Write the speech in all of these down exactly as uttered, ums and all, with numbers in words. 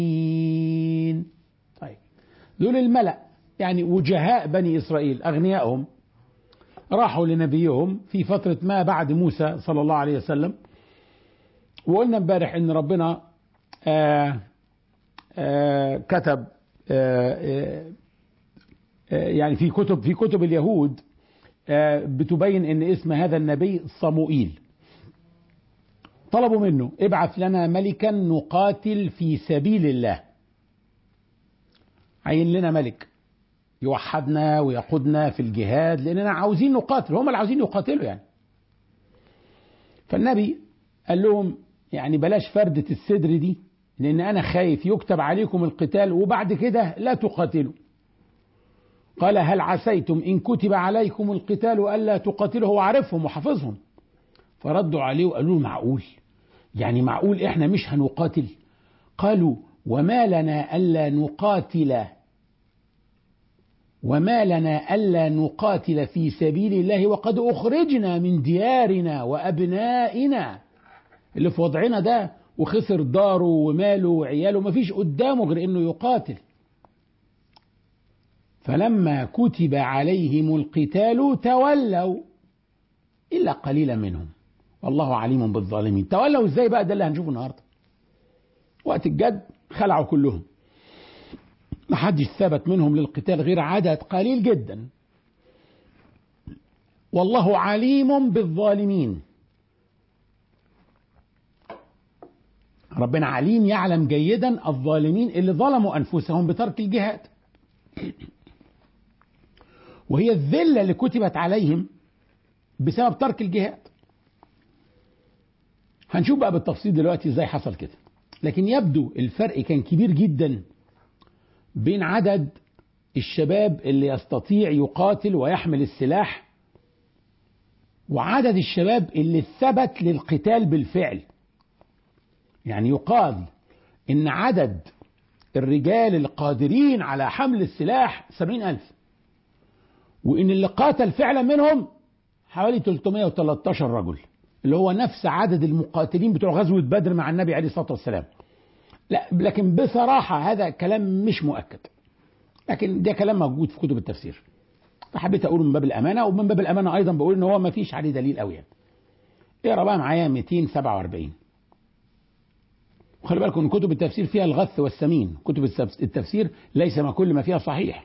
طيب دول الملأ، يعني وجهاء بني إسرائيل أغنيائهم، راحوا لنبيهم في فترة ما بعد موسى صلى الله عليه وسلم. وقلنا امبارح ان ربنا آآ آآ كتب آآ يعني في كتب في كتب اليهود بتبين ان اسم هذا النبي صموئيل. طلبوا منه ابعث لنا ملكا نقاتل في سبيل الله، عين لنا ملك يوحدنا ويقودنا في الجهاد لاننا عاوزين نقاتل، هم اللي عاوزين يقاتلوا يعني. فالنبي قال لهم يعني بلاش فردة الصدر دي، لان انا خايف يكتب عليكم القتال وبعد كده لا تقاتلوا. قال هل عسيتم ان كتب عليكم القتال الا تقاتلوا؟ هو عارفهم وحافظهم. فردوا عليه وقالوا له معقول؟ يعني معقول احنا مش هنقاتل؟ قالوا وما لنا الا نقاتل وما لنا الا نقاتل في سبيل الله وقد اخرجنا من ديارنا وابنائنا. اللي في وضعنا ده وخسر داره وماله وعياله مفيش قدامه غير انه يقاتل. فلما كتب عليهم القتال تولوا الا قليلا منهم والله عليم بالظالمين. تولوا ازاي بقى؟ ده اللي هنشوفه النهارده. وقت الجد خلعوا كلهم، محدش ثبت منهم للقتال غير عدد قليل جدا. والله عليم بالظالمين. ربنا عليم يعلم جيدا الظالمين اللي ظلموا أنفسهم بترك الجهاد. وهي الذلة اللي كتبت عليهم بسبب ترك الجهاد. هنشوف بقى بالتفصيل دلوقتي ازاي حصل كده. لكن يبدو الفرق كان كبير جدا بين عدد الشباب اللي يستطيع يقاتل ويحمل السلاح وعدد الشباب اللي ثبت للقتال بالفعل. يعني يقال ان عدد الرجال القادرين على حمل السلاح سبعين ألف، وان اللي قاتل فعلا منهم حوالي ثلاثمائة وثلاثة عشر رجل، اللي هو نفس عدد المقاتلين بتوع غزوة بدر مع النبي عليه الصلاة والسلام. لا لكن بصراحة هذا كلام مش مؤكد، لكن ده كلام موجود في كتب التفسير، فحبيت اقوله من باب الامانة. ومن باب الامانة ايضا بقول ان هو ما فيش عليه دليل قوي يعني. اقرا بقى معايا مئتين وسبعة وأربعين. وخلي بالكم ان كتب التفسير فيها الغث والسمين. كتب التفسير ليس ما كل ما فيها صحيح.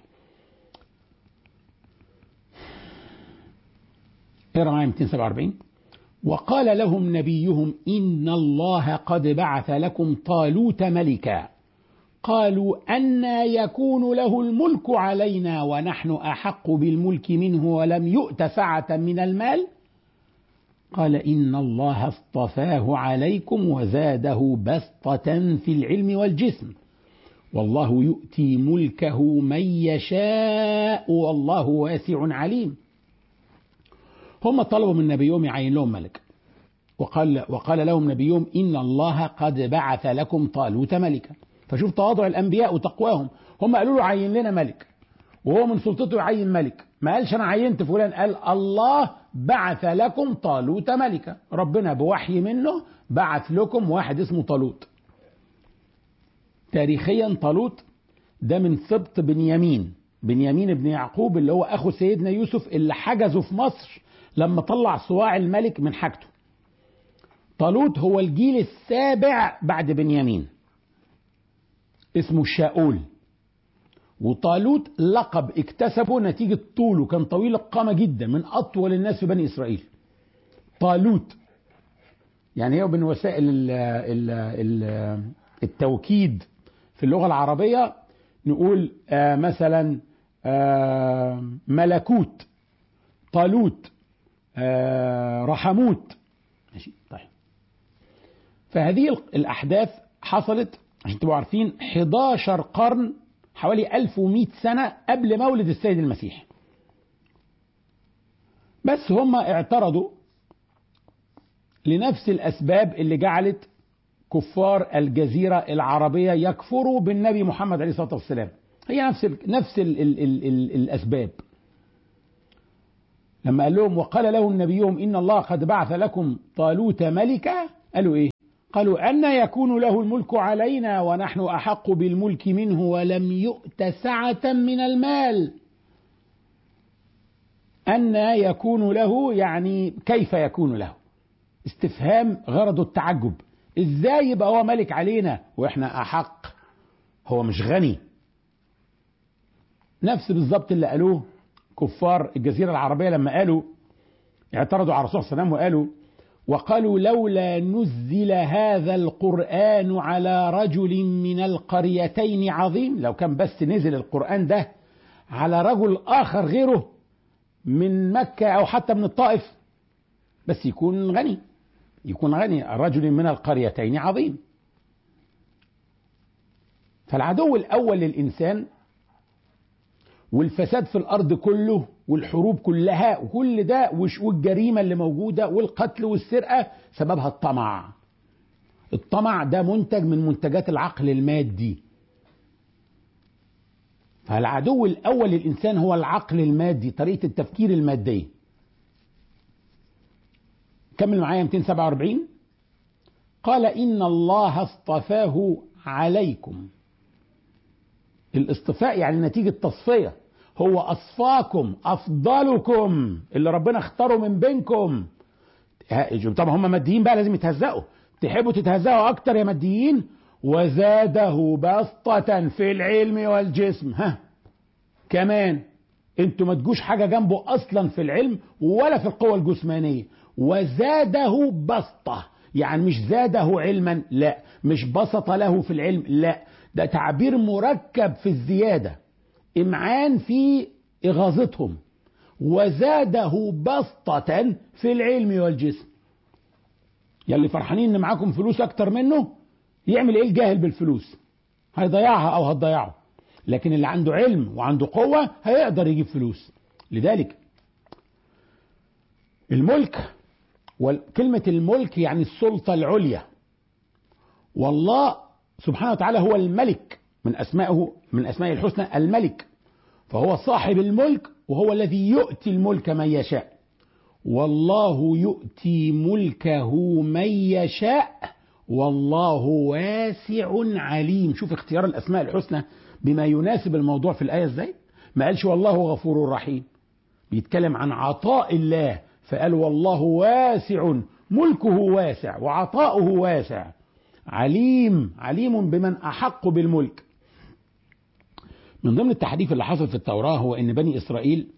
اقرا معايا مئتين وسبعة وأربعين. وقال لهم نبيهم إن الله قد بعث لكم طالوت ملكا قالوا أنى يكون له الملك علينا ونحن أحق بالملك منه ولم يؤت سعة من المال قال إن الله اصطفاه عليكم وزاده بسطة في العلم والجسم والله يؤتي ملكه من يشاء والله واسع عليم. هم طلبوا من نبيهم يعين لهم ملك، وقال وقال لهم نبيهم إن الله قد بعث لكم طالوت ملكا. فشوف تواضع الأنبياء وتقواهم. هم قالوا له عين لنا ملك، وهو من سلطته يعين ملك. ما قالش أنا عينت فلان، قال الله بعث لكم طالوت ملكا. ربنا بوحي منه بعث لكم واحد اسمه طالوت. تاريخيا طالوت ده من سبط بنيامين، بنيامين ابن يعقوب اللي هو أخو سيدنا يوسف اللي حجزه في مصر لما طلع صواع الملك من حاجته. طالوت هو الجيل السابع بعد بنيامين، اسمه شاؤول. وطالوت لقب اكتسبه نتيجة طوله، كان طويل القامة جدا، من أطول الناس في بني إسرائيل. طالوت يعني هي من وسائل ال ال ال التوكيد في اللغة العربية. نقول آه مثلا آه ملكوت، طالوت، آه رحموت. ماشي طيب. فهذه الأحداث حصلت عشان تبقوا عارفين حداشر قرن، حوالي ألف ومئة سنة قبل مولد السيد المسيح. بس هم اعترضوا لنفس الأسباب اللي جعلت كفار الجزيرة العربية يكفروا بالنبي محمد عليه الصلاة والسلام. هي نفس ال نفس ال ال ال ال الأسباب. لما قال لهم وقال لهم نبيهم إن الله قد بعث لكم طالوت ملكا، قالوا إيه؟ قالوا أن يكون له الملك علينا ونحن أحق بالملك منه ولم يؤت سعة من المال. أن يكون له يعني كيف يكون له؟ استفهام غرض التعجب. إزاي يبقى هو ملك علينا وإحنا أحق؟ هو مش غني؟ نفس بالضبط اللي قالوه كفار الجزيرة العربية لما قالوا اعترضوا على الرسول صلى الله عليه وسلم وقالوا وقالوا لولا نزل هذا القرآن على رجل من القريتين عظيم. لو كان بس نزل القرآن ده على رجل آخر غيره من مكة أو حتى من الطائف بس يكون غني، يكون غني رجل من القريتين عظيم. فالعدو الأول للإنسان والفساد في الأرض كله والحروب كلها وكل ده والجريمة اللي موجودة والقتل والسرقة سببها الطمع. الطمع ده منتج من منتجات العقل المادي. فالعدو الأول للإنسان هو العقل المادي، طريقة التفكير المادية. كمل معايا مئتين وسبعة وأربعين. قال إن الله اصطفاه عليكم. الاصطفاء يعني نتيجة تصفية، هو أصفاكم أفضلكم اللي ربنا اختاره من بينكم. طبعا هم ماديين بقى لازم يتهزقوا، تحبوا تتهزقوا أكتر يا ماديين. وزاده بسطة في العلم والجسم. ها كمان انتوا ما تجوش حاجة جنبه أصلا في العلم ولا في القوة الجسمانية. وزاده بسطة يعني مش زاده علما، لا، مش بسط له في العلم، لا، ده تعبير مركب في الزيادة، إمعان في إغاظتهم. وزاده بسطة في العلم والجسم. يلي فرحانين إن معاكم فلوس أكتر منه، يعمل إيه الجاهل بالفلوس؟ هيضيعها أو هتضيعه. لكن اللي عنده علم وعنده قوة هيقدر يجيب فلوس. لذلك الملك، وكلمة الملك يعني السلطة العليا، والله سبحانه وتعالى هو الملك، من أسمائه من أسمائه الحسنى الملك، فهو صاحب الملك وهو الذي يؤتي الملك من يشاء. والله يؤتي ملكه من يشاء والله واسع عليم. شوف اختيار الأسماء الحسنى بما يناسب الموضوع في الآية ازاي. ما قالش والله غفور رحيم، بيتكلم عن عطاء الله فقال والله واسع، ملكه واسع وعطاؤه واسع. عليم، عليم بمن أحق بالملك. من ضمن التحريف اللي حصل في التوراة هو ان بني إسرائيل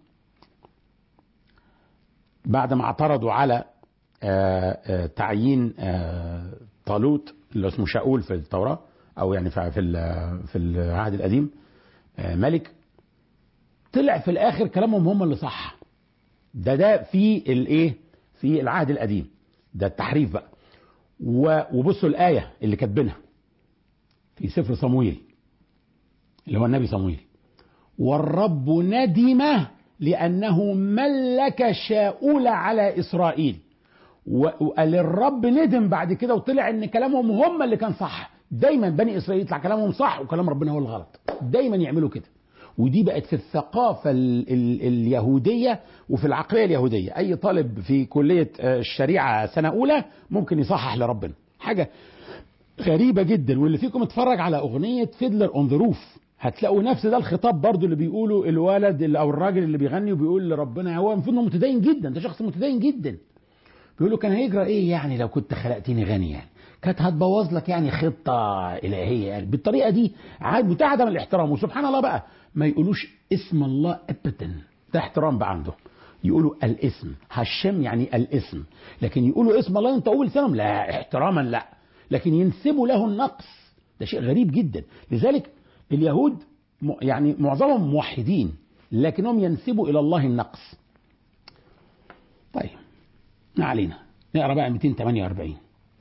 بعد ما اعترضوا على آآ آآ تعيين طالوت اللي اسمه شاول في التوراة او يعني في في العهد القديم ملك، طلع في الاخر كلامهم هم اللي صح. ده ده في الايه في العهد القديم، ده التحريف بقى. وبصوا الآية اللي كاتبينها في سفر صمويل اللي هو النبي صمويل: والرب ندم لأنه ملك شاؤول على إسرائيل. وقال الرب ندم بعد كده وطلع ان كلامهم هم اللي كان صح. دايما بني إسرائيل يطلع كلامهم صح وكلام ربنا هو الغلط، دايما يعملوا كده. ودي بقت في الثقافة ال ال اليهودية وفي العقلية اليهودية. أي طالب في كلية الشريعة سنة أولى ممكن يصحح لربنا، حاجة غريبة جدا. واللي فيكم اتفرج على أغنية فيدلر اون ذا روف هتلاقوا نفس ده الخطاب برضو اللي بيقوله الولد اللي أو الراجل اللي بيغني وبيقول لربنا، هو المفروض انه متدين جدا، ده شخص متدين جدا، بيقول له كان هيجرى ايه يعني لو كنت خلقتني غني، يعني كانت هتبوظ لك يعني خطة إلهية يعني بالطريقة دي. عاد بتعدم الاحترام. وسبحان الله بقى ما يقولوش اسم الله أبدا، ده احترام بقى عندهم. يقولوا الاسم هشام يعني الاسم، لكن يقولوا اسم الله انت اول سنة لا احتراما لا، لكن ينسبوا له النقص، ده شيء غريب جدا. لذلك اليهود يعني معظمهم موحدين لكنهم ينسبوا إلى الله النقص. طيب ما علينا، نقرأ بقى مئتين وثمانية وأربعين.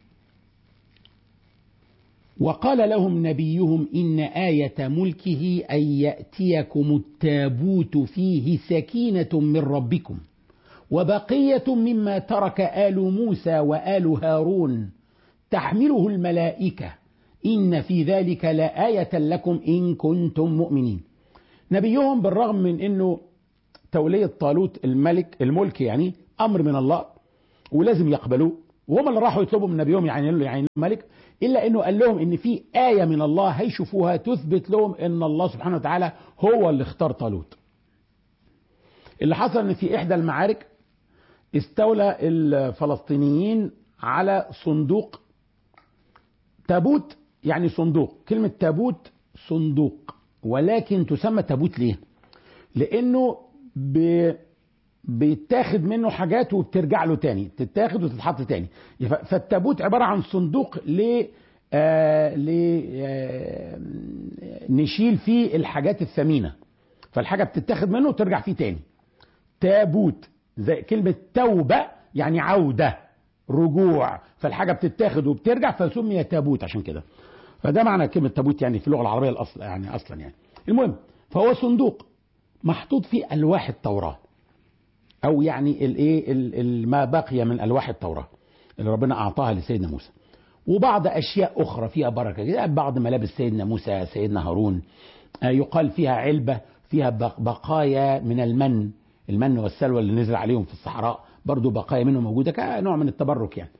وقال لهم نبيهم إن آية ملكه أن يأتيكم التابوت فيه سكينة من ربكم وبقية مما ترك آل موسى وآل هارون تحمله الملائكة إن في ذلك لآية لكم إن كنتم مؤمنين. نبيهم بالرغم من أنه تولية طالوت الملك الملك يعني أمر من الله ولازم يقبلوه وهم اللي راحوا يطلبوا من نبيهم يعني له يعني الملك، إلا أنه قال لهم إن في آية من الله هيشوفوها تثبت لهم أن الله سبحانه وتعالى هو اللي اختار طالوت. اللي حصل أن في إحدى المعارك استولى الفلسطينيين على صندوق تابوت، يعني صندوق، كلمة تابوت صندوق، ولكن تسمى تابوت ليه؟ لأنه ب... بيتاخد منه حاجات وبترجع له تاني، تتاخد وتتحط تاني. فالتابوت عبارة عن صندوق ل آه ل آه نشيل فيه الحاجات الثمينة، فالحاجة بتتاخد منه وترجع فيه تاني. تابوت زي كلمة توبة يعني عودة، رجوع، فالحاجة بتتاخد وبترجع فسمي تابوت عشان كده. فده معنى كلمة تابوت يعني في اللغة العربية الأصل يعني أصلا يعني. المهم، فهو صندوق محطوط فيه ألواح التوراة، أو يعني الإيه ما بقي من ألواح التوراة اللي ربنا أعطاها لسيدنا موسى، وبعض أشياء أخرى فيها بركة كده، بعض ملابس سيدنا موسى، سيدنا هارون، يقال فيها علبة فيها بقايا من المن المن والسلوى اللي نزل عليهم في الصحراء، برضو بقايا منه موجودة كنوع من التبرك يعني.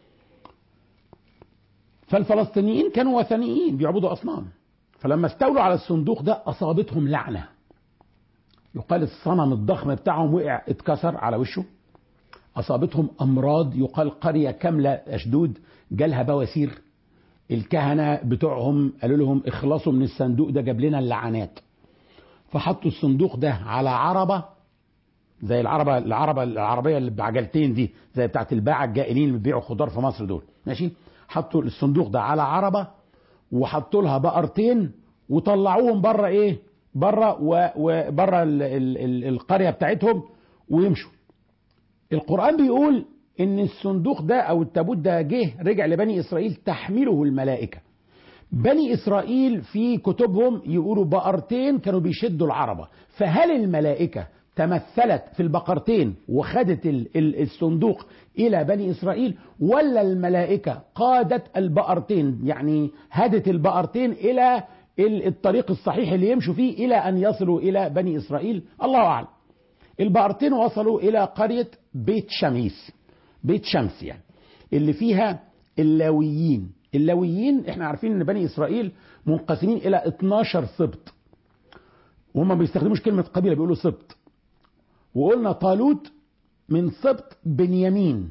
فالفلسطينيين كانوا وثنيين بيعبدوا أصنام، فلما استولوا على الصندوق ده أصابتهم لعنة. يقال الصنم الضخم بتاعهم وقع اتكسر على وشه، أصابتهم أمراض، يقال قرية كاملة أشدود جالها بواسير، الكهنة بتوعهم قالوا لهم اخلصوا من الصندوق ده جاب لنا اللعنات، فحطوا الصندوق ده على عربة زي العربة العربة العربية اللي بعجلتين دي، زي بتاعت الباعة الجائلين اللي بيبيعوا خضار في مصر دول، ماشي، حطوا الصندوق ده على عربة وحطوا لها بقرتين وطلعوهم بره ايه بره وبره القرية بتاعتهم ويمشوا. القرآن بيقول ان الصندوق ده او التابوت ده جه رجع لبني اسرائيل تحمله الملائكة. بني اسرائيل في كتبهم يقولوا بقرتين كانوا بيشدوا العربة، فهل الملائكة تمثلت في البقرتين وخدت الصندوق الى بني اسرائيل، ولا الملائكة قادت البقرتين يعني هدت البقرتين الى الطريق الصحيح اللي يمشوا فيه الى ان يصلوا الى بني اسرائيل؟ الله اعلم. البقرتين وصلوا الى قرية بيت شميس، بيت شمس يعني، اللي فيها اللاويين. اللاويين احنا عارفين ان بني اسرائيل منقسمين الى اتناشر سبط، وهم ما بيستخدموش كلمة قبيلة بيقولوا سبط. وقلنا طالوت من سبط بنيامين،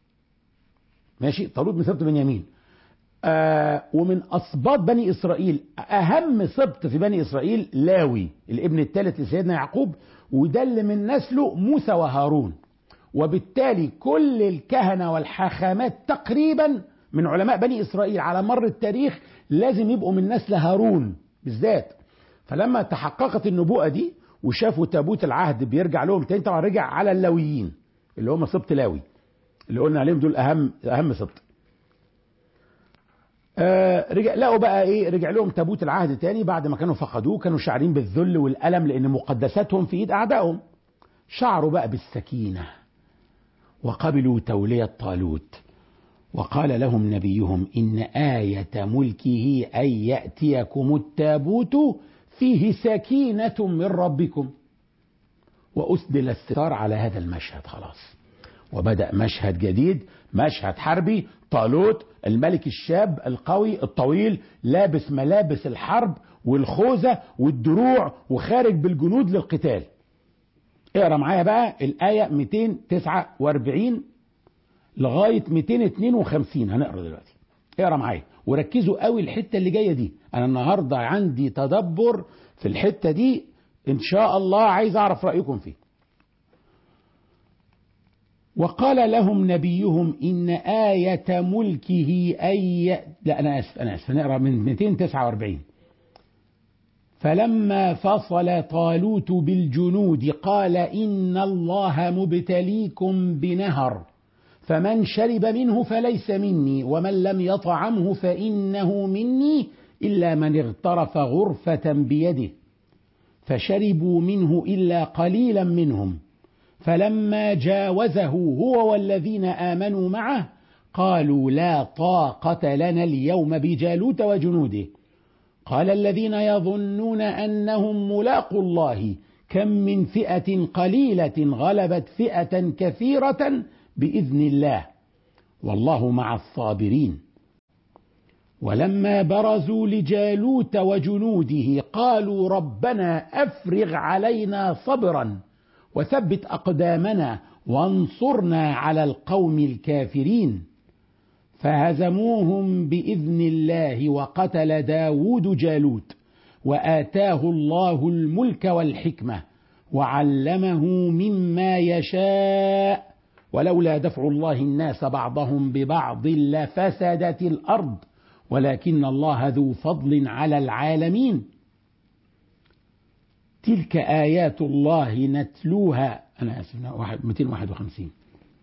ماشي، طالوت من سبط بنيامين. آه ومن أسباط بني إسرائيل أهم سبط في بني إسرائيل لاوي الابن الثالث لسيدنا يعقوب، وده اللي من نسله موسى وهارون. وبالتالي كل الكهنة والحاخامات تقريبا من علماء بني إسرائيل على مر التاريخ لازم يبقوا من نسل هارون بالذات. فلما تحققت النبوءة دي وشافوا تابوت العهد بيرجع لهم تاني، طبعا رجع على اللاويين اللي هم سبط لاوي اللي قلنا عليهم دول أهم أهم سبط. آه رجع لقوا بقى ايه رجع لهم تابوت العهد تاني بعد ما كانوا فقدوه، كانوا شاعرين بالذل والألم لأن مقدساتهم في ايد أعدائهم. شعروا بقى بالسكينة وقبلوا تولية طالوت. وقال لهم نبيهم إن آية ملكه أن يأتيكم التابوت فيه سكينة من ربكم. وأسدل الستار على هذا المشهد خلاص، وبدأ مشهد جديد، مشهد حربي. طالوت الملك الشاب القوي الطويل لابس ملابس الحرب والخوذة والدروع وخارج بالجنود للقتال. اقرأ معايا بقى الآية مئتين وتسعة وأربعين لغاية مئتين واثنين وخمسين هنقرأ دلوقتي. اقرأ معايا وركزوا قوي الحتة اللي جاية دي، أنا النهاردة عندي تدبر في الحتة دي إن شاء الله، عايز أعرف رأيكم فيه. وقال لهم نبيهم إن آية ملكه أي لا أنا آسف أنا آسف نقرأ من مئتين وتسعة وأربعين. فلما فصل طالوت بالجنود قال إن الله مبتليكم بنهر فمن شرب منه فليس مني ومن لم يطعمه فإنه مني إلا من اغترف غرفة بيده. فشربوا منه إلا قليلا منهم. فلما جاوزه هو والذين آمنوا معه قالوا لا طاقة لنا اليوم بجالوت وجنوده. قال الذين يظنون أنهم ملاقوا الله كم من فئة قليلة غلبت فئة كثيرة بإذن الله والله مع الصابرين. ولما برزوا لجالوت وجنوده قالوا ربنا أفرغ علينا صبرا وثبت أقدامنا وانصرنا على القوم الكافرين. فهزموهم بإذن الله وقتل داود جالوت وآتاه الله الملك والحكمة وعلمه مما يشاء ولولا دفع الله الناس بعضهم ببعض لفسدت الأرض ولكن الله ذو فضل على العالمين. تلك آيات الله نتلوها، أنا آسف، مئتين وواحد وخمسين.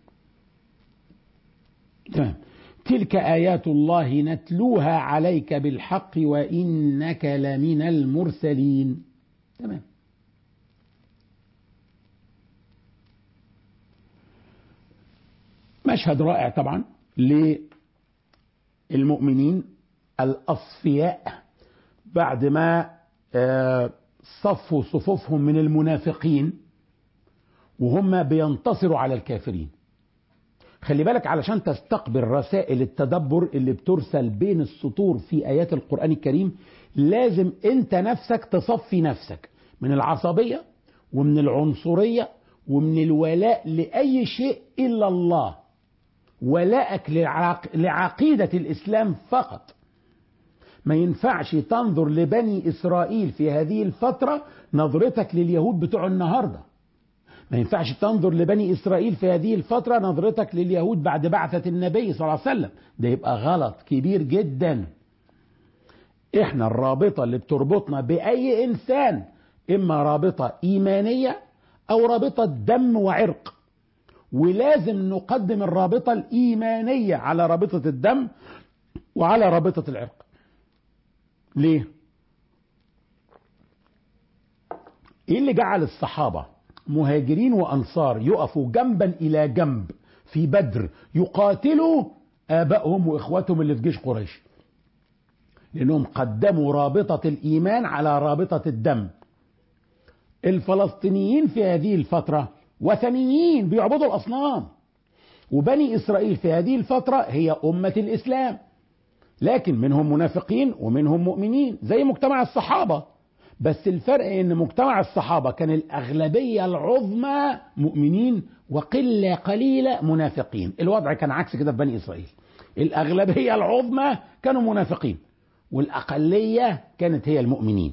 تمام. تلك آيات الله نتلوها عليك بالحق وإنك لمن المرسلين. تمام. مشهد رائع طبعا للمؤمنين الأصفياء بعد ما صفوا صفوفهم من المنافقين وهم بينتصروا على الكافرين. خلي بالك علشان تستقبل رسائل التدبر اللي بترسل بين السطور في آيات القرآن الكريم لازم انت نفسك تصفي نفسك من العصبية ومن العنصرية ومن الولاء لأي شيء إلا الله، ولاءك لعق... لعقيدة الإسلام فقط. ما ينفعش تنظر لبني إسرائيل في هذه الفترة نظرتك لليهود بتوع النهاردة. ما ينفعش تنظر لبني إسرائيل في هذه الفترة نظرتك لليهود بعد بعثة النبي صلى الله عليه وسلم. ده يبقى غلط كبير جدا. احنا الرابطة اللي بتربطنا بأي إنسان إما رابطة إيمانية أو رابطة دم وعرق، ولازم نقدم الرابطة الإيمانية على رابطة الدم وعلى رابطة العرق. ليه؟ إيه اللي جعل الصحابة مهاجرين وأنصار يقفوا جنبا إلى جنب في بدر يقاتلوا آبائهم وإخواتهم اللي في جيش قريش؟ لأنهم قدموا رابطة الإيمان على رابطة الدم. الفلسطينيين في هذه الفترة وثنيين بيعبدوا الأصنام، وبني إسرائيل في هذه الفترة هي أمة الإسلام، لكن منهم منافقين ومنهم مؤمنين زي مجتمع الصحابة. بس الفرق ان مجتمع الصحابة كان الأغلبية العظمى مؤمنين وقلة قليلة منافقين. الوضع كان عكس كده في بني إسرائيل، الأغلبية العظمى كانوا منافقين والأقلية كانت هي المؤمنين.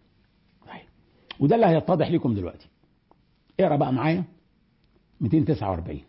وده اللي هيتضح لكم دلوقتي. اقرأ بقى معايا مئتين وتسعة وأربعين.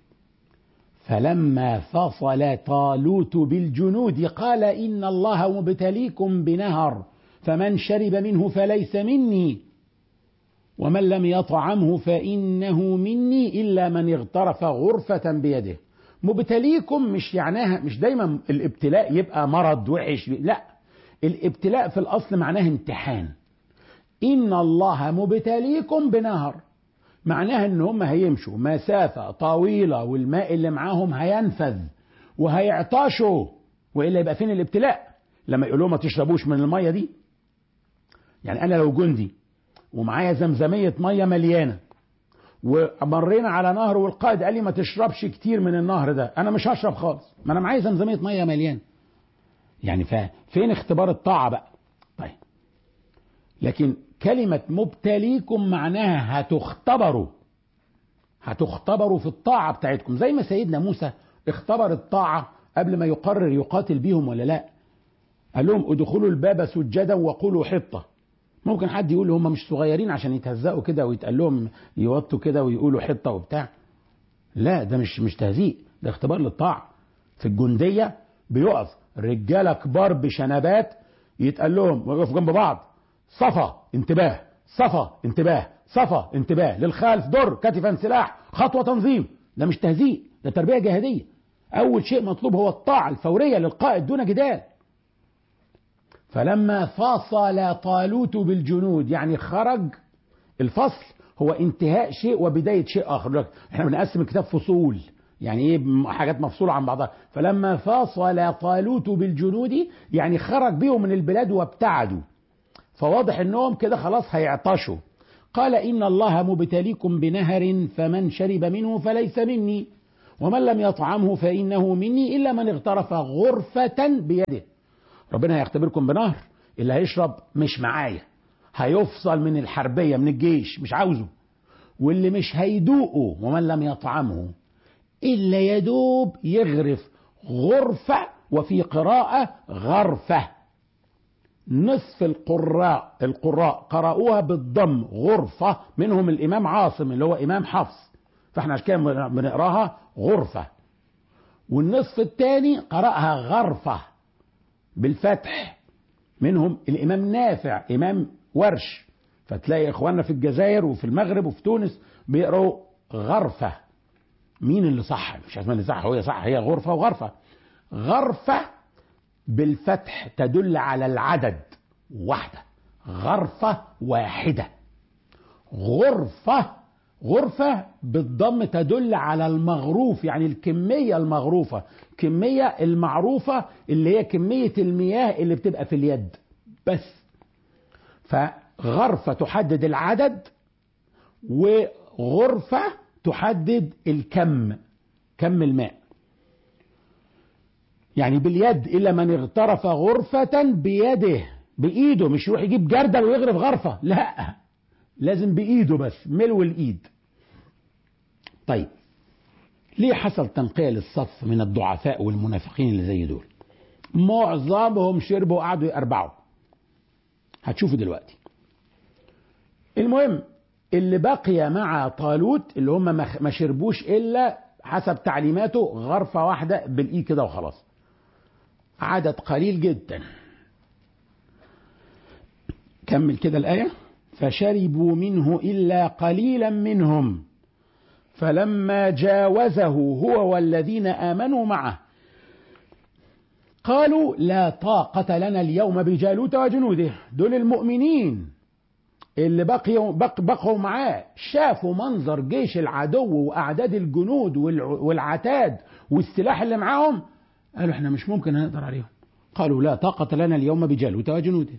فلما فصل طالوت بالجنود قال إن الله مبتليكم بنهر فمن شرب منه فليس مني ومن لم يطعمه فإنه مني إلا من اغترف غرفة بيده. مبتليكم مش يعناها، مش دايما الابتلاء يبقى مرض وحش، لا، الابتلاء في الأصل معناه امتحان. إن الله مبتليكم بنهر معناها ان هم هيمشوا مسافة طويلة والماء اللي معاهم هينفذ وهيعطشوا، وإلا يبقى فين الابتلاء؟ لما يقولوا ما تشربوش من المية دي. يعني أنا لو جندي ومعايا زمزمية مية مليانة ومرينا على نهر والقائد قال لي ما تشربش كتير من النهر ده، أنا مش هشرب خالص، ما أنا معايا زمزمية مية مليانة. يعني فين اختبار الطاعة بقى؟ طيب، لكن كلمة مبتليكم معناها هتختبروا، هتختبروا في الطاعة بتاعتكم، زي ما سيدنا موسى اختبر الطاعة قبل ما يقرر يقاتل بيهم ولا لا. قال لهم ادخلوا الباب سجدا وقولوا حطة. ممكن حد يقول هم مش صغيرين عشان يتهزقوا كده ويتقال لهم يوطوا كده ويقولوا حطة وبتاع؟ لا، ده مش مش تهزيق، ده اختبار للطاعة. في الجندية بيقف رجالة كبار بشنبات يتقال لهم ويقفوا جنب بعض، صفا انتباه، صفا انتباه، صفا انتباه، للخلف در، كتفا سلاح، خطوة تنظيم. ده مش تهزيء، ده تربية جهادية. أول شيء مطلوب هو الطاعة الفورية للقائد دون جدال. فلما فصل طالوت بالجنود يعني خرج. الفصل هو انتهاء شيء وبداية شيء آخر. احنا بنقسم الكتاب فصول، يعني ايه؟ حاجات مفصولة عن بعضها. فلما فصل طالوت بالجنود يعني خرج بيهم من البلاد وابتعدوا، فواضح انهم كده خلاص هيعطشوا. قال إن الله مبتليكم بنهر فمن شرب منه فليس مني ومن لم يطعمه فإنه مني إلا من اغترف غرفة بيده. ربنا هيختبركم بنهر، اللي هيشرب مش معايا هيفصل من الحربية من الجيش مش عاوزه، واللي مش هيدوقه ومن لم يطعمه إلا يدوب يغرف غرفة، وفي قراءة غرفة. نصف القراء القراء قرأوها بالضم غرفة، منهم الإمام عاصم اللي هو إمام حفص، فاحنا عشان كده بنقراها غرفة. والنصف الثاني قرأها غرفة بالفتح، منهم الإمام نافع إمام ورش، فتلاقي إخواننا في الجزائر وفي المغرب وفي تونس بيقرأوا غرفة. مين اللي صح؟ مش عارف مين اللي صح، هو صح، هي غرفة وغرفة. غرفة بالفتح تدل على العدد واحدة، غرفة واحدة. غرفة غرفة بالضم تدل على المغروف، يعني الكمية المغروفة، كمية المعروفة اللي هي كمية المياه اللي بتبقى في اليد بس. فغرفة تحدد العدد، وغرفة تحدد الكم، كم الماء. يعني باليد، إلا من اغترف غرفة بيده، بإيده، مش يروح يجيب جردل ويغرف غرفة، لا، لازم بإيده بس، ملو الإيد. طيب ليه حصل تنقية للصف من الضعفاء والمنافقين اللي زي دول؟ معظمهم شربوا وقعدوا يقربعوا، هتشوفوا دلوقتي. المهم اللي بقي مع طالوت اللي هم ما شربوش إلا حسب تعليماته غرفة واحدة بالإيد كده وخلاص، عدد قليل جدا. كمل كده الآية: فشربوا منه إلا قليلا منهم فلما جاوزه هو والذين آمنوا معه قالوا لا طاقة لنا اليوم بجالوت وجنوده. دول المؤمنين اللي بقوا بق بقوا معاه، شافوا منظر جيش العدو وأعداد الجنود والعتاد والسلاح اللي معاهم، قالوا احنا مش ممكن نقدر عليهم. قالوا لا طاقة لنا اليوم بجالوت وجنوده.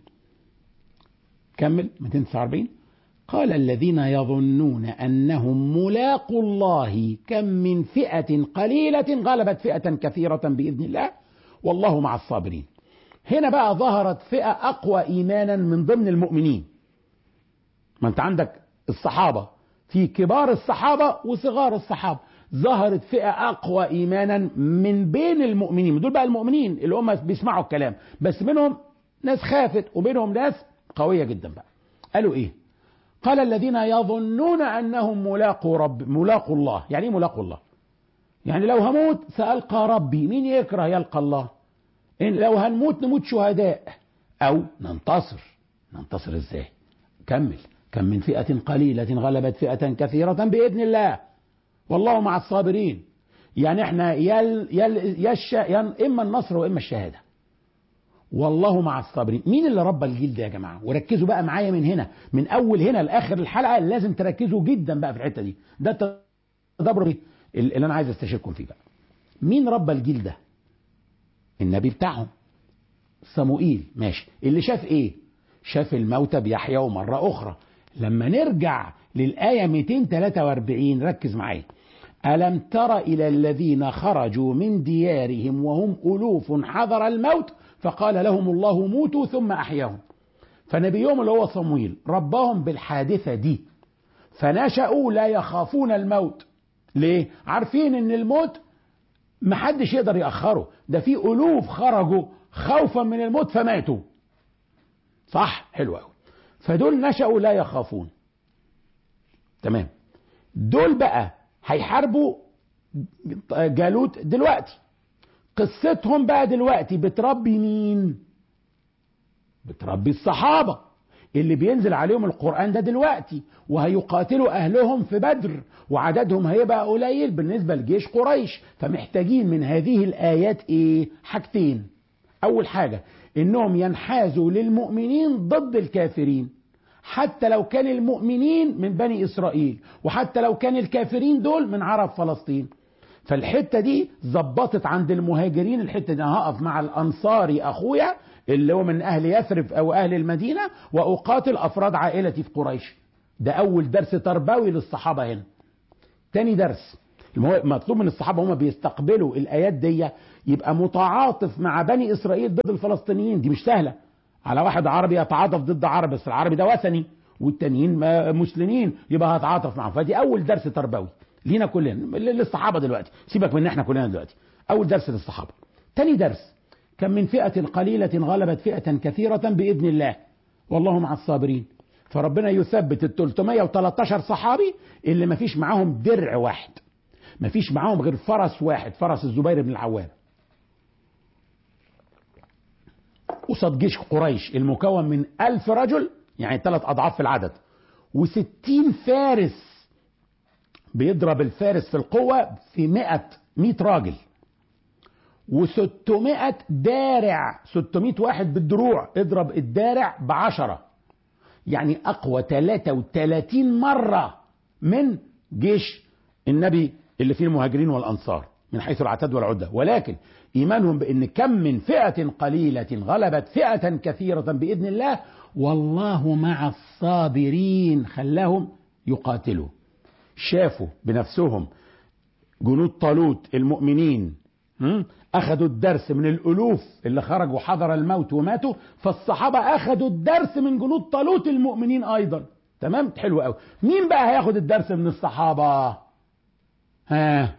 كمل مئتين وتسعة وأربعين: قال الذين يظنون أنهم ملاقوا الله كم من فئة قليلة غلبت فئة كثيرة بإذن الله والله مع الصابرين. هنا بقى ظهرت فئة أقوى إيمانا من ضمن المؤمنين. ما أنت عندك الصحابة، في كبار الصحابة وصغار الصحابة، ظهرت فئة أقوى إيمانا من بين المؤمنين. دول بقى المؤمنين اللي هم بيسمعوا الكلام، بس منهم ناس خافت وبينهم ناس قوية جدا بقى. قالوا إيه؟ قال الذين يظنون أنهم ملاقوا رب ملاقوا الله. يعني إيه ملاقوا الله؟ يعني لو هموت سألقى ربي، مين يكره يلقى الله؟ إن لو هنموت نموت شهداء أو ننتصر. ننتصر إزاي؟ كمل: كم من فئة قليلة غلبت فئة كثيرة بإذن الله والله مع الصابرين. يعني احنا يل يل يش ين إما النصر وإما الشهادة، والله مع الصابرين. مين اللي ربى الجيل ده يا جماعة؟ وركزوا بقى معايا من هنا، من أول هنا لآخر الحلقة لازم تركزوا جدا بقى في الحتة دي. ده التدبر اللي أنا عايز استشيركم فيه بقى. مين ربى الجيل ده؟ النبي بتاعهم صموئيل. ماشي، اللي شاف ايه؟ شاف الموتى بيحيوا مرة أخرى. لما نرجع للآية مئتين وثلاثة وأربعين ركز معايا: ألم تر إلى الذين خرجوا من ديارهم وهم ألوف حذر الموت فقال لهم الله موتوا ثم أحياهم. فنبيهم اللي هو صموئيل رباهم بالحادثة دي، فنشأوا لا يخافون الموت. ليه؟ عارفين ان الموت محدش يقدر يأخره، ده في ألوف خرجوا خوفا من الموت فماتوا. صح؟ حلو قوي. فدول نشأوا لا يخافون. تمام. دول بقى هيحاربوا جالوت دلوقتي. قصتهم بقى دلوقتي بتربي مين؟ بتربي الصحابة اللي بينزل عليهم القرآن ده دلوقتي، وهيقاتلوا أهلهم في بدر، وعددهم هيبقى قليل بالنسبة لجيش قريش. فمحتاجين من هذه الآيات إيه؟ حاجتين. أول حاجة إنهم ينحازوا للمؤمنين ضد الكافرين، حتى لو كان المؤمنين من بني إسرائيل، وحتى لو كان الكافرين دول من عرب فلسطين. فالحتة دي زبطت عند المهاجرين. الحتة دي أنا هقف مع الأنصاري أخويا اللي هو من أهل يثرب أو أهل المدينة، وأقاتل أفراد عائلتي في قريش. ده أول درس تربوي للصحابة هنا. تاني درس: مطلوب من الصحابة هم بيستقبلوا الآيات دي يبقى متعاطف مع بني إسرائيل ضد الفلسطينيين. دي مش سهلة على واحد عربي يتعاطف ضد عربي، بس العربي ده وثني والتانيين مسلمين، يبقى هتعاطف معهم. فدي أول درس تربوي لينا كلنا، للصحابة دلوقتي، سيبك من احنا كلنا دلوقتي. أول درس للصحابة. تاني درس، كم من فئة قليلة غلبت فئة كثيرة بإذن الله والله مع الصابرين. فربنا يثبت ال ثلاثمائة وثلاثة عشر صحابي اللي ما فيش معاهم درع واحد، ما فيش معاهم غير فرس واحد، فرس الزبير بن العوام، قصاد جيش قريش المكون من ألف رجل، يعني ثلاث أضعاف في العدد، وستين فارس بيضرب الفارس في القوة في مئة مئة راجل، وستمائة دارع، ستمائة واحد بالدروع، اضرب الدارع بعشرة، يعني أقوى ثلاثة وثلاثين مرة من جيش النبي اللي فيه المهاجرين والأنصار من حيث العتاد والعدة. ولكن إيمانهم بأن كم من فئة قليلة غلبت فئة كثيرة بإذن الله والله مع الصابرين، خلاهم يقاتلوا. شافوا بنفسهم جنود طالوت المؤمنين أخذوا الدرس من الألوف اللي خرجوا حضر الموت وماتوا، فالصحابة أخذوا الدرس من جنود طالوت المؤمنين أيضا. تمام، حلو قوي. مين بقى هياخد الدرس من الصحابة؟ ها،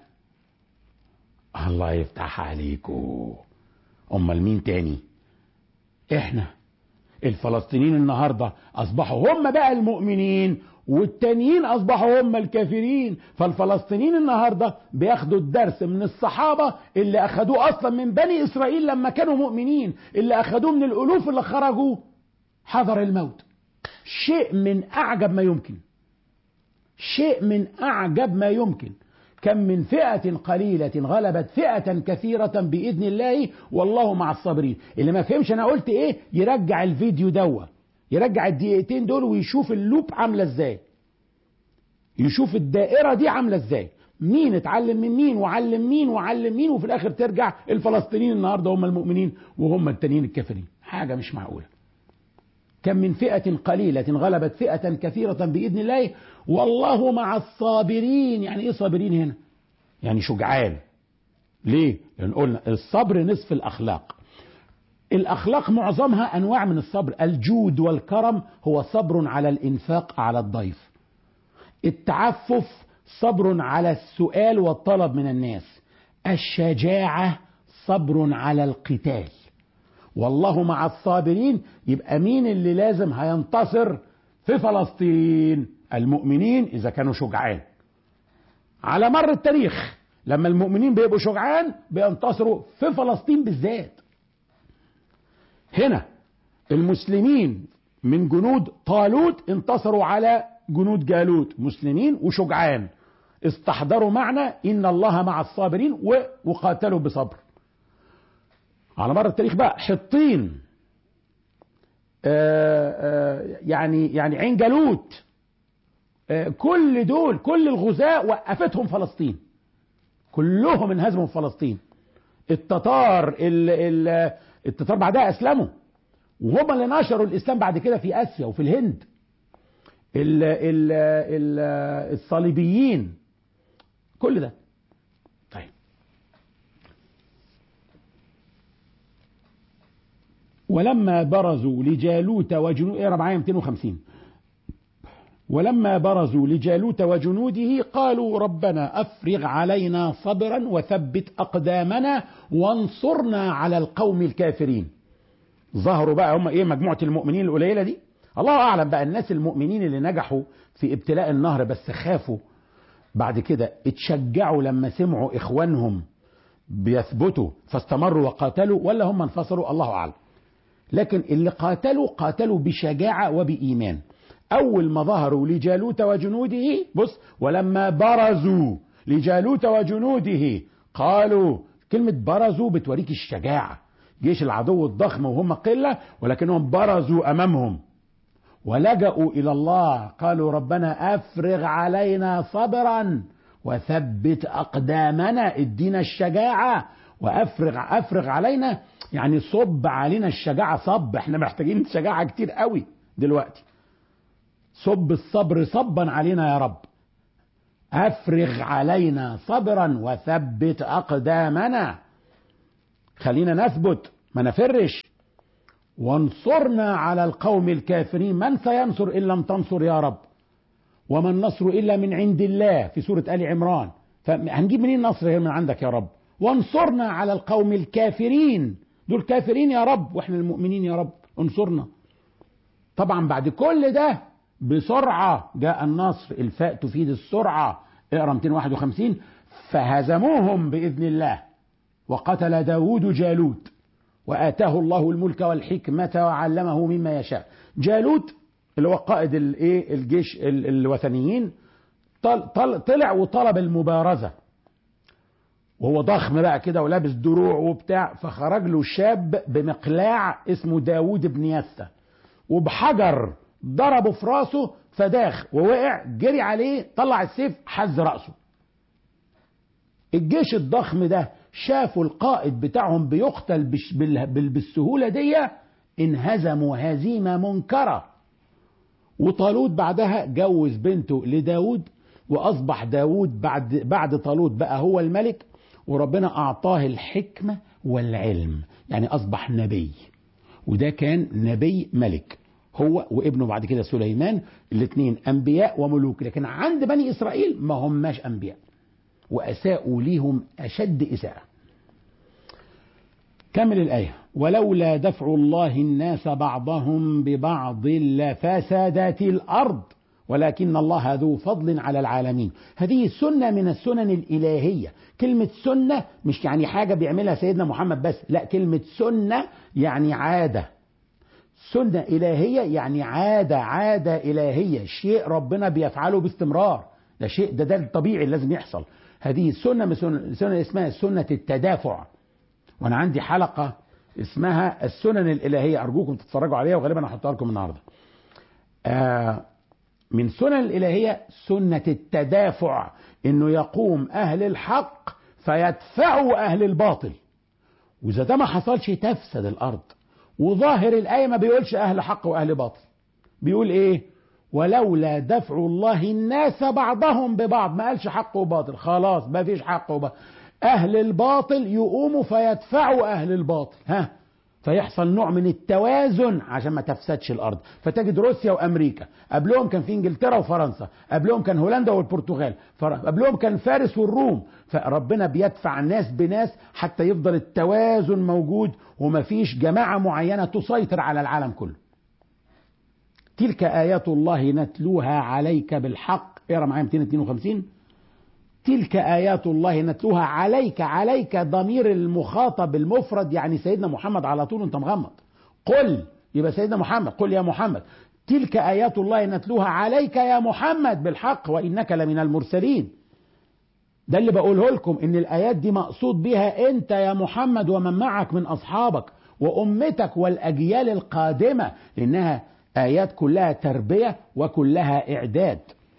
الله يفتح عليكم. أمال مين تاني؟ إحنا الفلسطينيين النهاردة أصبحوا هم بقى المؤمنين، والتانيين أصبحوا هم الكافرين. فالفلسطينيين النهاردة بياخدوا الدرس من الصحابة اللي أخدوه أصلا من بني إسرائيل لما كانوا مؤمنين، اللي أخدوه من الألوف اللي خرجوا حضر الموت. شيء من أعجب ما يمكن، شيء من أعجب ما يمكن. كم من فئة قليلة غلبت فئة كثيرة بإذن الله والله مع الصابرين. اللي ما فهمش أنا قلت إيه يرجع الفيديو دوا، يرجع الدقيقتين دول ويشوف اللوب عاملة إزاي، يشوف الدائرة دي عاملة إزاي، مين اتعلم من مين وعلم مين وعلم مين، وفي الآخر ترجع الفلسطينيين النهاردة هم المؤمنين وهم التانيين الكافرين. حاجة مش معقولة. كم من فئة قليلة غلبت فئة كثيرة بإذن الله والله مع الصابرين. يعني إيه صابرين هنا؟ يعني شجعان. ليه؟ لأن قلنا الصبر نصف الأخلاق. الأخلاق معظمها أنواع من الصبر. الجود والكرم هو صبر على الإنفاق على الضيف. التعفف صبر على السؤال والطلب من الناس. الشجاعة صبر على القتال. والله مع الصابرين. يبقى مين اللي لازم هينتصر في فلسطين؟ المؤمنين إذا كانوا شجعان. على مر التاريخ لما المؤمنين بيبقوا شجعان بينتصروا في فلسطين بالذات. هنا المسلمين من جنود طالوت انتصروا على جنود جالوت، مسلمين وشجعان استحضروا معنى إن الله مع الصابرين وقاتلوا بصبر. على مر التاريخ بقى حطين، آآ آآ يعني يعني عين جالوت، كل دول كل الغزاة وقفتهم فلسطين، كلهم انهزموا في فلسطين. التتار ال ال التتار بعدها أسلموا وهم اللي نشروا الإسلام بعد كده في آسيا وفي الهند. ال ال ال الصليبيين، كل ده. طيب ولما برزوا لجالوت وجنود، اقرا معايا مئتين وخمسين. ولما برزوا لجالوت وجنوده قالوا ربنا أفرغ علينا صبرا وثبت أقدامنا وانصرنا على القوم الكافرين. ظهروا بقى هم ايه؟ مجموعة المؤمنين القليلة دي. الله أعلم بقى الناس المؤمنين اللي نجحوا في ابتلاء النهر بس خافوا بعد كده اتشجعوا لما سمعوا إخوانهم بيثبتوا فاستمروا وقاتلوا، ولا هم انفصلوا، الله أعلم. لكن اللي قاتلوا قاتلوا بشجاعة وبإيمان. أول ما ظهروا لجالوت وجنوده، بص، ولما برزوا لجالوت وجنوده قالوا، كلمة برزوا بتوريك الشجاعة. جيش العدو الضخم وهم قلة ولكنهم برزوا أمامهم ولجأوا إلى الله. قالوا ربنا أفرغ علينا صبرا وثبت أقدامنا، ادينا الشجاعة وأفرغ أفرغ علينا، يعني صب علينا الشجاعة. صب، احنا محتاجين شجاعة كتير قوي دلوقتي. صب الصبر صبا علينا يا رب. أفرغ علينا صبرا وثبت أقدامنا، خلينا نثبت ما نفرش، وانصرنا على القوم الكافرين. من سينصر إن لم تنصر يا رب؟ وما النصر إلا من عند الله في سورة آل عمران، فهنجيب منين النصر من عندك يا رب؟ وانصرنا على القوم الكافرين، دول كافرين يا رب واحنا المؤمنين يا رب انصرنا. طبعا بعد كل ده بسرعة جاء النصر، الفاء تفيد السرعة، اقرأ مئتين وواحد وخمسين. فهزموهم بإذن الله وقتل داود جالوت وآتاه الله الملك والحكمة وعلمه مما يشاء. جالوت اللي هو قائد الايه الجيش الوثنيين طل طل طلع وطلب المبارزة، وهو ضخم بقى كده ولابس دروع وبتاع، فخرج له شاب بمقلاع اسمه داود بن يسة، وبحجر ضربه في راسه فداخ ووقع، جري عليه طلع السيف حز رأسه. الجيش الضخم ده شافوا القائد بتاعهم بيقتل بالسهولة دي، انهزموا هزيمة منكرة. وطالوت بعدها جوز بنته لداود، وأصبح داود بعد بعد طالوت بقى هو الملك، وربنا أعطاه الحكمة والعلم، يعني أصبح نبي. وده كان نبي ملك، هو وابنه بعد كده سليمان، الاثنين أنبياء وملوك. لكن عند بني إسرائيل ما هماش أنبياء، وأساءوا ليهم أشد إساءة. كمل الآية: ولولا دفع الله الناس بعضهم ببعض لفسدت الأرض ولكن الله ذو فضل على العالمين. هذه سنة من السنن الإلهية. كلمة سنة مش يعني حاجة بيعملها سيدنا محمد بس، لا، كلمة سنة يعني عادة. سنة إلهية يعني عادة، عادة إلهية، شيء ربنا بيفعله باستمرار، ده شيء ده ده الطبيعي اللي لازم يحصل. هذه سنة من سنة, سنة اسمها سنة التدافع، وأنا عندي حلقة اسمها السنن الإلهية، أرجوكم تتفرجوا عليها، وغالبا هحطها لكم النهاردة. آه من سنن الإلهية سنة التدافع، إنه يقوم أهل الحق فيدفعوا أهل الباطل، وإذا ده ما حصلش تفسد الأرض. وظاهر الآية ما بيقولش أهل حق وأهل باطل، بيقول إيه؟ ولولا دفع الله الناس بعضهم ببعض، ما قالش حق وباطل، خلاص ما فيش حق وباطل، أهل الباطل يقوموا فيدفعوا أهل الباطل، ها، فيحصل نوع من التوازن عشان ما تفسدش الأرض. فتجد روسيا وأمريكا، قبلهم كان في إنجلترا وفرنسا، قبلهم كان هولندا والبرتغال، قبلهم كان فارس والروم. فربنا بيدفع ناس بناس حتى يفضل التوازن موجود، وما فيش جماعة معينة تسيطر على العالم كله. تلك آيات الله نتلوها عليك بالحق. اقرأ معايا مئتين واثنين وخمسين. تلك آيات الله نتلوها عليك، عليك ضمير المخاطب المفرد، يعني سيدنا محمد على طول انت مغمض. قل، يبقى سيدنا محمد، قل يا محمد تلك آيات الله نتلوها عليك يا محمد بالحق وإنك لمن المرسلين. ده اللي بقوله لكم، ان الآيات دي مقصود بها انت يا محمد ومن معك من أصحابك وأمتك والأجيال القادمة، لأنها آيات كلها تربية وكلها إعداد.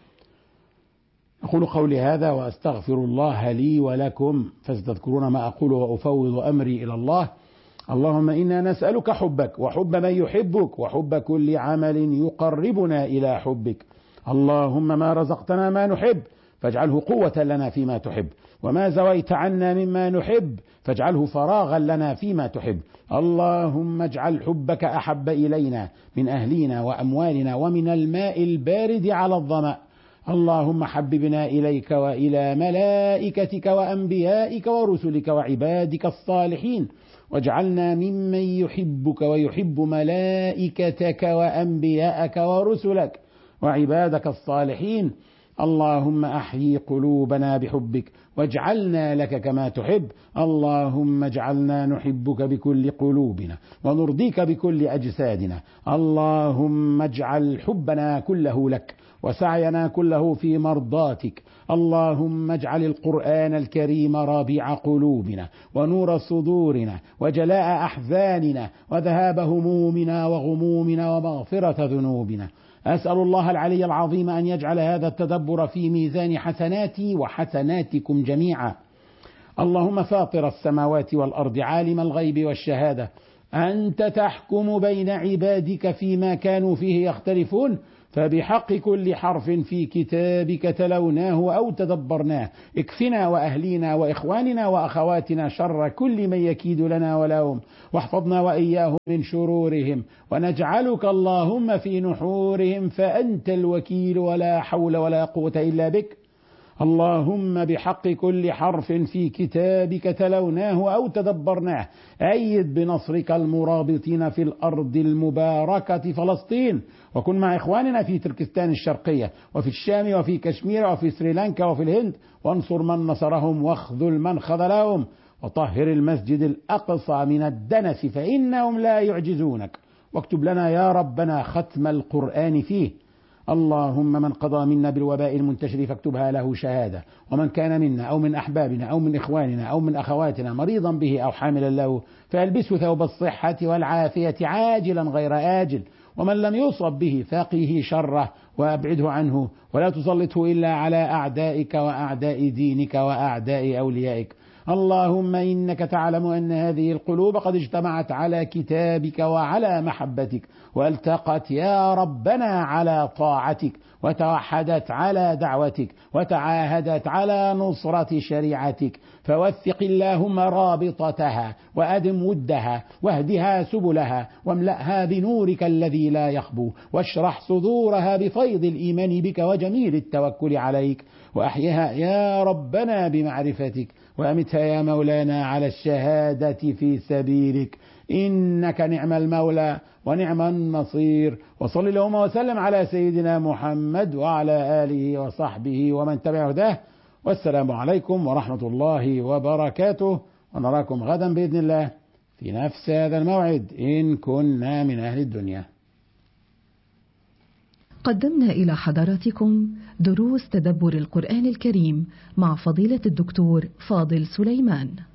أقول قولي هذا وأستغفر الله لي ولكم، فستذكرون ما أقول وأفوض أمري إلى الله. اللهم إنا نسألك حبك وحب من يحبك وحب كل عمل يقربنا إلى حبك. اللهم ما رزقتنا ما نحب فاجعله قوة لنا فيما تحب، وما زويت عنا مما نحب فاجعله فراغا لنا فيما تحب. اللهم اجعل حبك أحب إلينا من أهلنا وأموالنا ومن الماء البارد على الظمأ. اللهم حببنا إليك وإلى ملائكتك وأنبيائك ورسلك وعبادك الصالحين، واجعلنا ممن يحبك ويحب ملائكتك وأنبياءك ورسلك وعبادك الصالحين. اللهم أحيي قلوبنا بحبك واجعلنا لك كما تحب. اللهم اجعلنا نحبك بكل قلوبنا ونرضيك بكل أجسادنا. اللهم اجعل حبنا كله لك وسعينا كله في مرضاتك. اللهم اجعل القرآن الكريم ربيع قلوبنا ونور صدورنا وجلاء أحزاننا وذهاب همومنا وغمومنا ومغفرة ذنوبنا. أسأل الله العلي العظيم أن يجعل هذا التدبر في ميزان حسناتي وحسناتكم جميعا. اللهم فاطر السماوات والأرض عالم الغيب والشهادة، أنت تحكم بين عبادك فيما كانوا فيه يختلفون، فبحق كل حرف في كتابك تلوناه أو تدبرناه اكفنا وأهلينا وإخواننا وأخواتنا شر كل من يكيد لنا ولهم، واحفظنا وإياهم من شرورهم، ونجعلك اللهم في نحورهم، فأنت الوكيل ولا حول ولا قوة إلا بك. اللهم بحق كل حرف في كتابك تلوناه أو تدبرناه أيد بنصرك المرابطين في الأرض المباركة فلسطين، وكن مع إخواننا في تركستان الشرقية وفي الشام وفي كشمير وفي سريلانكا وفي الهند، وانصر من نصرهم واخذل من خذلهم، وطهر المسجد الأقصى من الدنس فإنهم لا يعجزونك، واكتب لنا يا ربنا ختم القرآن فيه. اللهم من قضى منا بالوباء المنتشر فاكتبها له شهادة، ومن كان منا أو من أحبابنا أو من إخواننا أو من أخواتنا مريضا به أو حاملا له فألبسه ثوب الصحة والعافية عاجلا غير آجل، ومن لم يصب به فقه شره وأبعده عنه، ولا تسلطه إلا على أعدائك وأعداء دينك وأعداء أوليائك. اللهم إنك تعلم أن هذه القلوب قد اجتمعت على كتابك وعلى محبتك، والتقت يا ربنا على طاعتك، وتوحدت على دعوتك، وتعاهدت على نصرة شريعتك، فوثق اللهم رابطتها وأدم ودها، واهدها سبلها، واملأها بنورك الذي لا يخبو، واشرح صدورها بفيض الإيمان بك وجميل التوكل عليك، وأحيها يا ربنا بمعرفتك، وأمتها يا مولانا على الشهادة في سبيلك، إنك نعم المولى ونعم النصير. وصل اللهم وسلم على سيدنا محمد وعلى آله وصحبه ومن تبع هداه، والسلام عليكم ورحمة الله وبركاته، ونراكم غدا بإذن الله في نفس هذا الموعد إن كنا من أهل الدنيا. قدمنا إلى حضراتكم دروس تدبر القرآن الكريم مع فضيلة الدكتور فاضل سليمان.